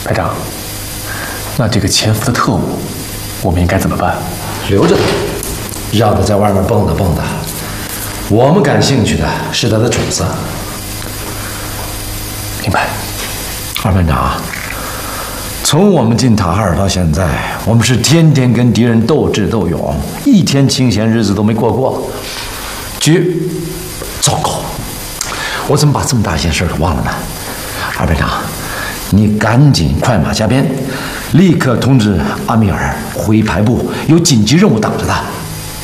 排长，那这个潜伏的特务，我们应该怎么办？ 留着他，让他在外面蹦跶蹦跶。我们感兴趣的是他的主子。 明白。 二班长，从我们进塔哈尔到现在，我们是天天跟敌人斗智斗勇，一天清闲日子都没过过。糟糕，我怎么把这么大一件事给忘了呢？二班长，你赶紧快马加鞭，立刻通知阿米尔回排部，有紧急任务等着他。